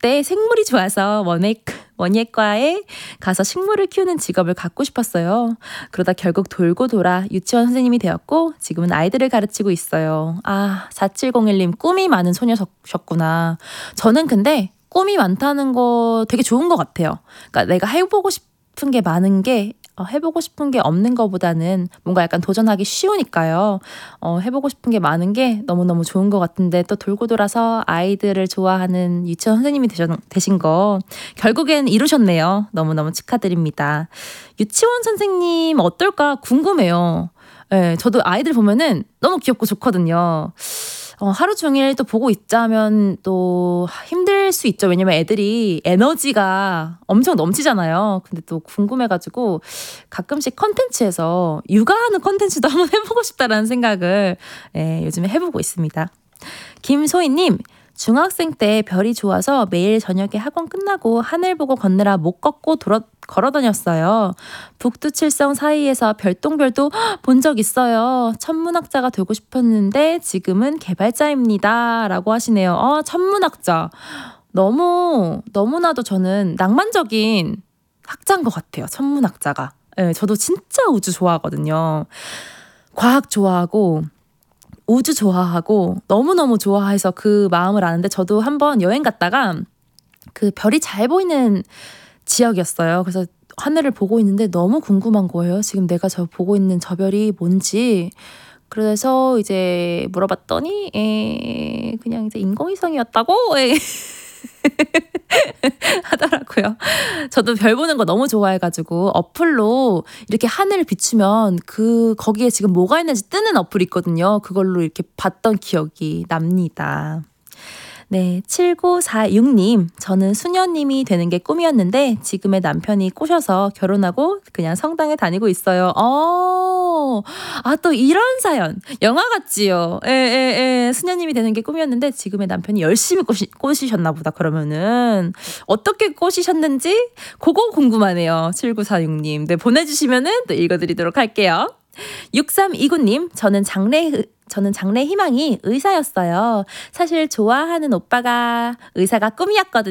그때 생물이 좋아서 원예과에 가서 식물을 키우는 직업을 갖고 싶었어요. 그러다 결국 돌고 돌아 유치원 선생님이 되었고 지금은 아이들을 가르치고 있어요. 4701님 꿈이 많은 소녀셨구나. 저는 근데 꿈이 많다는 거 되게 좋은 것 같아요. 그러니까 내가 해보고 싶은 게 많은 게 해보고 싶은 게 없는 것보다는 뭔가 약간 도전하기 쉬우니까요. 해보고 싶은 게 많은 게 너무너무 좋은 것 같은데 또 돌고 돌아서 아이들을 좋아하는 유치원 선생님이 되신 거 결국엔 이루셨네요. 너무너무 축하드립니다. 유치원 선생님 어떨까 궁금해요. 네, 저도 아이들 보면은 너무 귀엽고 좋거든요. 하루 종일 또 보고 있자면 또 힘들 수 있죠. 왜냐면 애들이 에너지가 엄청 넘치잖아요. 근데 또 궁금해가지고 가끔씩 컨텐츠에서 육아하는 컨텐츠도 한번 해보고 싶다라는 생각을 요즘에 해보고 있습니다. 김소희님, 중학생 때 별이 좋아서 매일 저녁에 학원 끝나고 하늘 보고 걷느라 못 걷고 걸어 다녔어요. 북두칠성 사이에서 별똥별도 본 적 있어요. 천문학자가 되고 싶었는데 지금은 개발자입니다. 라고 하시네요. 천문학자. 너무나도 저는 낭만적인 학자인 것 같아요. 천문학자가. 네, 저도 진짜 우주 좋아하거든요. 과학 좋아하고 우주 좋아하고 너무너무 좋아해서 그 마음을 아는데 저도 한번 여행 갔다가 그 별이 잘 보이는 지역이었어요. 그래서 하늘을 보고 있는데 너무 궁금한 거예요. 지금 내가 보고 있는 저 별이 뭔지. 그래서 이제 물어봤더니 그냥 이제 인공위성이었다고 하더라고요. 저도 별 보는 거 너무 좋아해가지고 어플로 이렇게 하늘을 비추면 거기에 지금 뭐가 있는지 뜨는 어플이 있거든요. 그걸로 이렇게 봤던 기억이 납니다. 네, 7946님, 저는 수녀님이 되는 게 꿈이었는데 지금의 남편이 꼬셔서 결혼하고 그냥 성당에 다니고 있어요. 또 이런 사연. 영화 같지요? 수녀님이 되는 게 꿈이었는데 지금의 남편이 열심히 꼬시셨나 보다. 그러면은 어떻게 꼬시셨는지 그거 궁금하네요. 7946님. 네, 보내주시면은 또 읽어드리도록 할게요. 6329님, 저는 장래 희망이 의사였어요. 사실 좋아하는 오빠가 의사가 꿈이었거든요.